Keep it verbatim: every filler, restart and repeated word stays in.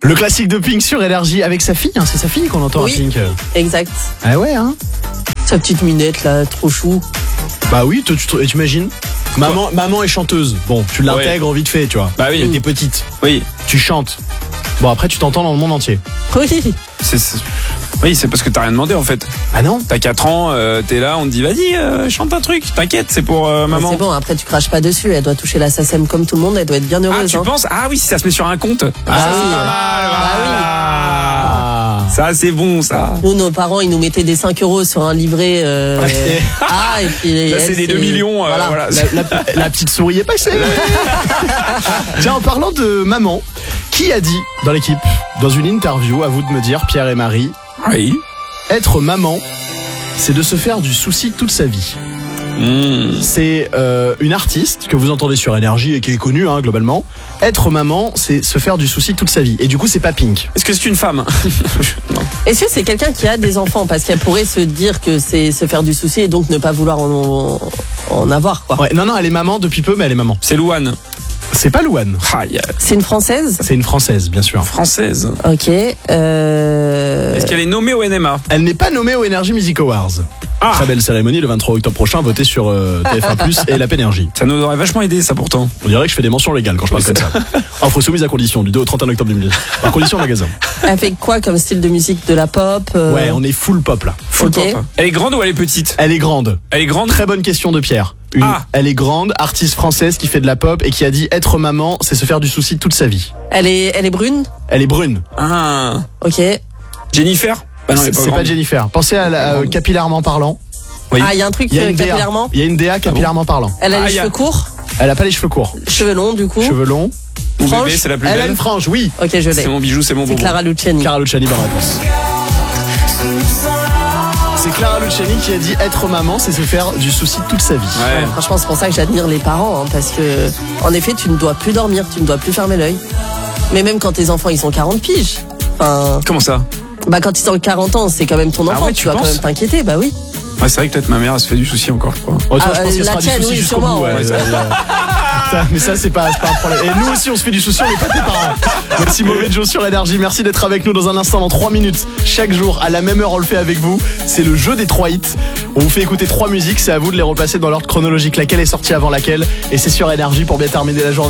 Le classique de Pink sur Énergie avec sa fille, hein, c'est sa fille qu'on entend Oui. à Pink. Exact. Ah ouais, hein. Sa petite minette là, trop chou. Bah oui, tu, tu, tu imagines maman, maman est chanteuse. Bon, tu l'intègres vite fait, tu vois. Bah oui. Elle était petite. Oui. Tu chantes. Bon, après, tu t'entends dans le monde entier. Oui. C'est, c'est... Oui, c'est parce que t'as rien demandé en fait. Ah non? T'as quatre ans, euh, t'es là, on te dit vas-y, euh, chante un truc, t'inquiète, c'est pour euh, maman. C'est bon, après tu craches pas dessus. Elle doit toucher la SACEM comme tout le monde. Elle doit être bien Ah, heureuse. tu hein. penses? Ah oui, si ça se met sur un compte. Ah, ça, c'est oui. pas mal, Ah oui. voilà. Ça, c'est bon, ça. Nous, nos parents, ils nous mettaient des cinq euros sur un livret. Euh... ah, et puis. Là, elle, c'est des deux millions. euh, Voilà. voilà. La, la- la petite souris est passée. Tiens, en parlant de maman, qui a dit dans l'équipe, dans une interview, à vous de me dire, Pierre et Marie, Oui. être maman, c'est de se faire du souci toute sa vie. Mmh. C'est euh, une artiste que vous entendez sur Énergie et qui est connue hein, globalement. Être maman, c'est se faire du souci toute sa vie. Et du coup, c'est pas Pink. Est-ce que c'est une femme? Non. Est-ce que c'est quelqu'un qui a des enfants? Parce qu'elle pourrait se dire que c'est se faire du souci et donc ne pas vouloir en, en avoir, quoi. Ouais, non, non, elle est maman depuis peu, mais elle est maman. C'est Louane. C'est pas Louane. Aïe. C'est une Française? C'est une Française, bien sûr. Française. Ok. Euh... Est-ce qu'elle est nommée au N M A? Elle n'est pas nommée aux Energy Music Awards. Ah. Très belle cérémonie le vingt-trois octobre prochain, votée sur euh, T F un plus, et la Pénergie. Ça nous aurait vachement aidé, ça pourtant. On dirait que je fais des mentions légales quand je parle comme ça. Offre soumise à condition, du deux au trente et un octobre deux mille dix. En condition magasin. Elle fait quoi comme style de musique? De la pop euh... Ouais, on est full pop là. Full Ok. pop. Elle est grande ou elle est petite? Elle est grande. Elle est grande. Très bonne question de Pierre. Une- Ah. Elle est grande, artiste française qui fait de la pop et qui a dit être maman, c'est se faire du souci toute sa vie. Elle est, elle est brune? Elle est brune. Ah. Ok. Jennifer? Bah non, elle est C'est pas c'est pas grande. Jennifer. Pensez à la, euh, capillairement parlant. Oui. Ah, il y a un truc Il y a euh, une D A. capillairement? Il y a une D A capillairement parlant. Elle a Ah, les il y a- cheveux courts? Elle a pas les cheveux courts. Cheveux longs, du coup? Cheveux longs. Ou Franche. bébé, c'est la plus Elle a belle. une frange, oui. Ok, je l'ai. C'est mon bijou, c'est mon C'est bobo. Clara Luciani. Clara Luciani, bonne réponse. C'est Clara Luciani qui a dit être maman, c'est se faire du souci toute sa vie. Ouais. Franchement, c'est pour ça que j'admire les parents, hein, parce que, en effet, tu ne dois plus dormir, tu ne dois plus fermer l'œil. Mais même quand tes enfants, ils sont quarante piges. Enfin, Comment ça? bah, quand ils ont quarante ans, c'est quand même ton enfant, ouais, tu tu vas quand penses même t'inquiéter, bah oui. Ouais, c'est vrai que peut-être ma mère, elle se fait du souci encore, je crois. Oh, toi, Ah, je pense qu'elle la sera du tienne, souci oui, jusqu'au sûrement, bout, ouais. ouais. Ça, ça, mais ça, c'est pas, c'est pas un problème. Et nous aussi, on se fait du souci, on n'est pas tes parents. Merci Mauvais Joe sur Énergie. Merci d'être avec nous dans un instant, dans trois minutes. Chaque jour, à la même heure, on le fait avec vous. C'est le jeu des trois hits. On vous fait écouter trois musiques. C'est à vous de les repasser dans l'ordre chronologique. Laquelle est sortie avant laquelle. Et c'est sur Énergie pour bien terminer la journée.